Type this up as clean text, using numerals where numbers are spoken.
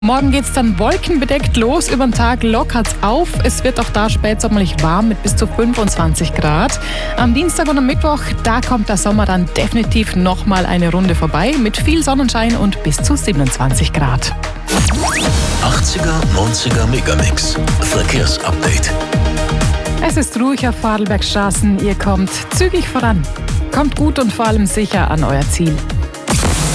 Morgen geht's dann wolkenbedeckt los, über den Tag lockert's auf. Es wird auch da spätsommerlich warm mit bis zu 25 Grad. Am Dienstag und am Mittwoch, da kommt der Sommer dann definitiv nochmal eine Runde vorbei mit viel Sonnenschein und bis zu 27 Grad. 80er, 90er Megamix. Verkehrsupdate. Es ist ruhig auf Vorarlbergstraßen, ihr kommt zügig voran. Kommt gut und vor allem sicher an euer Ziel.